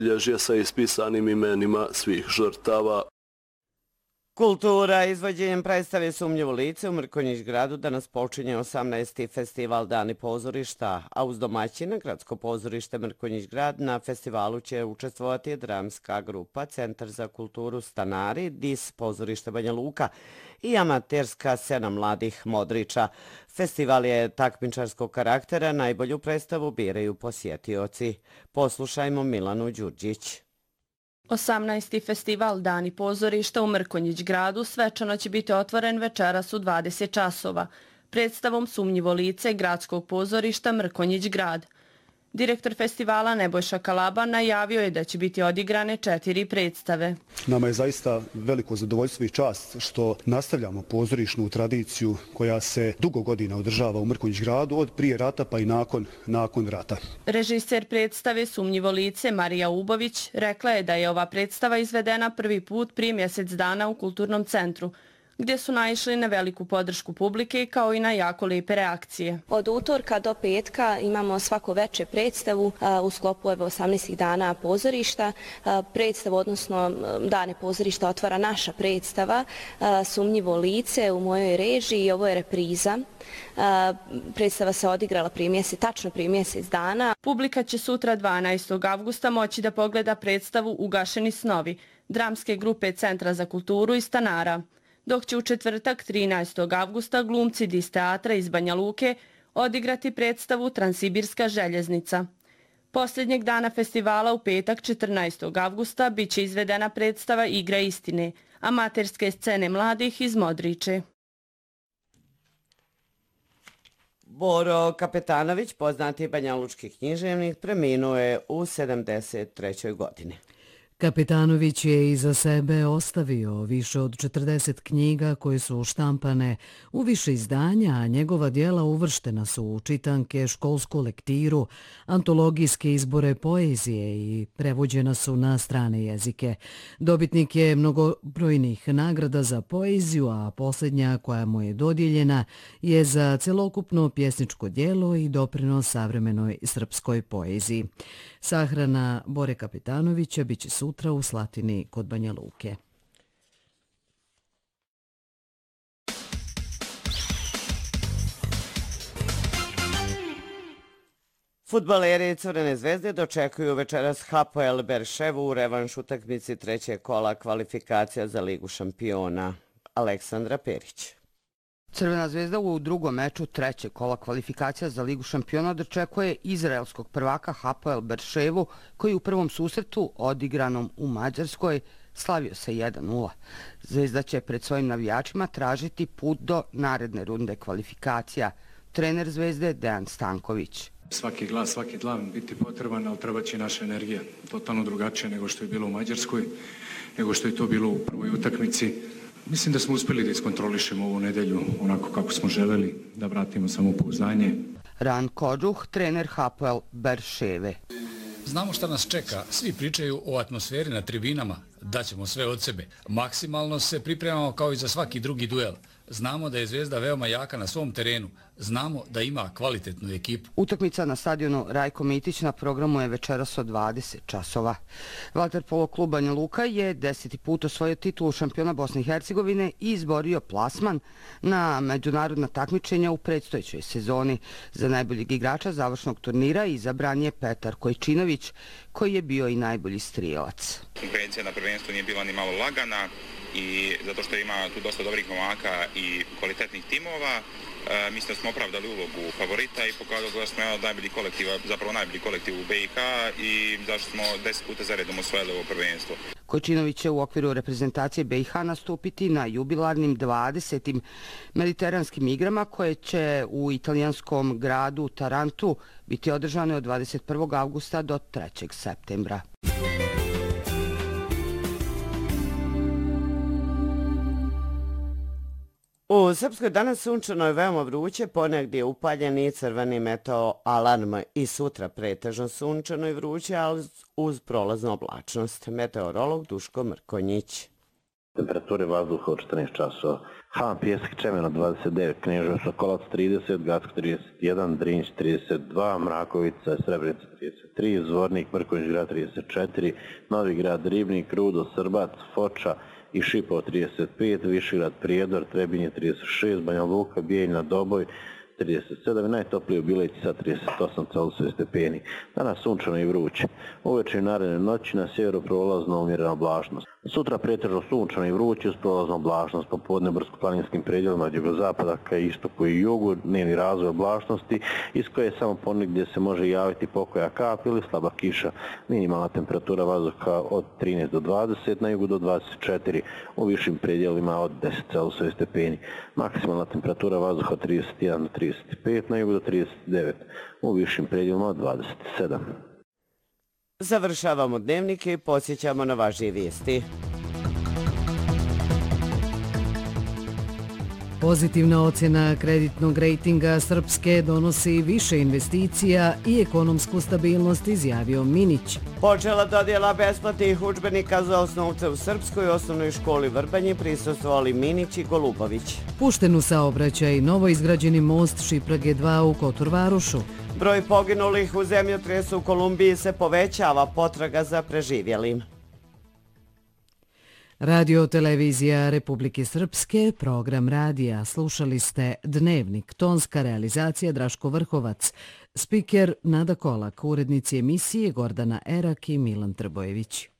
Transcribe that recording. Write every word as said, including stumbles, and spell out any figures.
Obilježje sa ispisanim imenima svih žrtava. Kultura izvođenjem predstave Sumnjivo lice u Mrkonjić gradu danas počinje osamnaesti festival Dani pozorišta, a uz domaćina Gradsko pozorište Mrkonjić grad na festivalu će učestvovati dramska grupa Centar za kulturu Stanari, Dis pozorište Banja Luka i amaterska scena mladih Modriča. Festival je takmičarskog karaktera, najbolju predstavu biraju posjetioci. Poslušajmo Milanu Đurđić. osamnaesti festival Dani pozorišta u Mrkonjić gradu svečano će biti otvoren večeras u dvadeset časova predstavom Sumnjivo lice Gradskog pozorišta Mrkonjić grad. Direktor festivala Nebojša Kalaban najavio je da će biti odigrane četiri predstave. Nama je zaista veliko zadovoljstvo i čast što nastavljamo pozorišnu tradiciju koja se dugo godina održava u Mrkonjić gradu, od prije rata pa i nakon, nakon rata. Režiser predstave Sumnjivo lice Marija Ubović rekla je da je ova predstava izvedena prvi put prije mjesec dana u Kulturnom centru, gdje su naišli na veliku podršku publike kao i na jako lijepe reakcije. Od utorka do petka imamo svako veče predstavu u sklopu osamnaestih dana pozorišta. Predstavu, odnosno Dane pozorišta, otvara naša predstava Sumnjivo lice u mojoj režiji i ovo je repriza. Predstava se odigrala prije mjesec, tačno prije mjesec dana. Publika će sutra dvanaestog avgusta moći da pogleda predstavu Ugašeni snovi dramske grupe Centra za kulturu i Stanara, dok će u četvrtak trinaestog avgusta glumci Dis teatra iz Banja Luke odigrati predstavu Transsibirska željeznica. Posljednjeg dana festivala u petak četrnaestog avgusta bit će izvedena predstava Igra istine, amaterske scene mladih iz Modriče. Boro Kapetanović, poznati banjalučki književnik, preminuo je u sedamdeset trećoj godini. Kapetanović je iza sebe ostavio više od četrdeset knjiga koje su štampane u više izdanja, a njegova dijela uvrštena su u čitanke, školsku lektiru, antologijske izbore poezije i prevođena su na strane jezike. Dobitnik je mnogobrojnih nagrada za poeziju, a posljednja koja mu je dodijeljena je za celokupno pjesničko dijelo i doprinos savremenoj srpskoj poeziji. Sahrana Bore Kapetanovića biće sutra u Slatini kod Banja Luke. Fudbaleri Crvene zvezde dočekuju večeras Hapoel Berševu u revanš utakmici trećeg kola kvalifikacija za Ligu šampiona. Aleksandra Perić. Crvena zvezda u drugom meču trećeg kola kvalifikacija za Ligu šampiona dočekuje izraelskog prvaka Hapoel Berševu, koji u prvom susretu odigranom u Mađarskoj slavio se jedan nula. Zvezda će pred svojim navijačima tražiti put do naredne runde kvalifikacija. Trener Zvezde Dejan Stanković. Svaki glas, svaki dlan biti potreban, ali treba će naša energija. Totalno drugačije nego što je bilo u Mađarskoj, nego što je to bilo u prvoj utakmici. Mislim da smo uspjeli da iskontrolišemo ovu nedelju onako kako smo želeli, da vratimo samopouzdanje. Ran Kodžuh, trener Hapoel Berševe. Znamo šta nas čeka. Svi pričaju o atmosferi na tribinama. Daćemo sve od sebe. Maksimalno se pripremamo kao i za svaki drugi duel. Znamo da je Zvezda veoma jaka na svom terenu. Znamo da ima kvalitetnu ekipu. Utakmica na stadionu Rajko Mitić na programu je večeras od dvadeset časova. Vaterpolo klub Banja Luka je deseti put osvojio titulu šampiona Bosne i Hercegovine i izborio plasman na međunarodna takmičenja u predstojećoj sezoni. Za najboljeg igrača završnog turnira izabran je Petar Kojčinović, koji je bio i najbolji strijelac. Konkurencija na prvenstvu nije bila ni malo lagana, i zato što ima tu dosta dobrih momaka i kvalitetnih timova. E, mislim da smo opravdali ulogu favorita i pokazali da smo najbolji kolektiv, zapravo najbolji kolektiv u B i H i zašto smo deset puta zaredom osvojili ovo prvenstvo. Kojčinović će u okviru reprezentacije B i H nastupiti na jubilarnim dvadesetim mediteranskim igrama koje će u italijanskom gradu Tarantu biti održane od dvadeset prvog avgusta do trećeg septembra. U Srpskoj danas sunčano je veoma vruće, ponegdje upaljen i crveni meteo alarm i sutra pretežno sunčano i vruće, ali uz prolaznu oblačnost. Meteorolog Duško Mrkonjić. Temperature vazduha od četrnaest časova. Han, Pjesak, Čemeno dvadeset devet, Kneževac, Sokolac trideset, Gacko trideset jedan, Drinć trideset dva, Mrakovica, Srebrenica trideset tri, Zvornik, Mrkonjić Grad trideset četiri, Novi Grad, Ribnik, Rudo, Srbac, Foča i Šipovo trideset pet, Višegrad, Prijedor, Trebinje trideset šest, Banja Luka, Bijeljina, Doboj trideset sedam i najtoplije u Bileći sa trideset osam Celzijusovih stepeni. Danas sunčano i vruće. Uveče i naredne noći na sjeveru prolazna umjerena oblačnost. Sutra pretežno sunčano i vruće uz prolaznu oblačnost. Popodne brdsko-planinskim predjelima od jugozapada ka istoku i jugu, dnevni razvoj oblačnosti iz koje samo ponegdje se može javiti pokoja kap ili slaba kiša. Minimalna temperatura vazduha od trinaest do dvadeset, na jugu do dvadeset četiri, u višim predjelima od deset Celzijusovih stepeni. Maksimalna temperatura vazduha od trideset jedan do trideset pet, na jugu do trideset devet, u višim predjelima od dvadeset sedam. Završavamo dnevnike i podsjećamo na važnije vijesti. Pozitivna ocjena kreditnog rejtinga Srpske donosi više investicija i ekonomsku stabilnost, izjavio Minić. Počela dodjela besplatnih udžbenika za osnovce u Srpskoj osnovnoj školi Vrbanji, prisustvovali Minić i Golubović. Pušten u saobraćaj novo izgrađeni most Šiprage dva u Kotorvarušu. Broj poginulih u zemljotresu u Kolumbiji se povećava, potraga za preživjelim. Radio televizija Republike Srpske, program radija. Slušali ste Dnevnik, tonska realizacija Draško Vrhovac, spiker Nada Kolak, urednici emisije Gordana Erak i Milan Trbojević.